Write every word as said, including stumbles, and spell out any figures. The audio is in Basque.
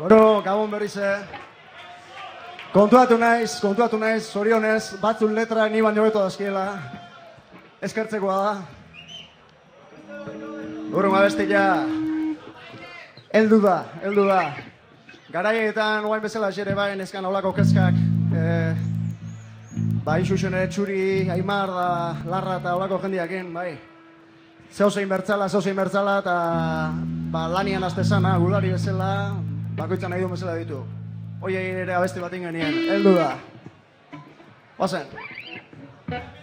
Oro, gabon berrize. Kontuatu naiz, kontuatu naiz, zorionez, batzun letra ni baino beto dazkiela. Eskertzekoa da. Urrun abestia. Eldu da, eldu da. Garaietan, guain bezala xere bai, neskan olako kezkak. Eh, bai, xuxene, txuri, aimar da, larra eta olako jendiakin, bai. Zeuzein bertzala, zeuzein bertzala, eta ba, lanian azte sana, gulari bezala, bakoitzan nahi duen bezala ditu. Oie ere abesti bat ingenien, heldu da. Oazen.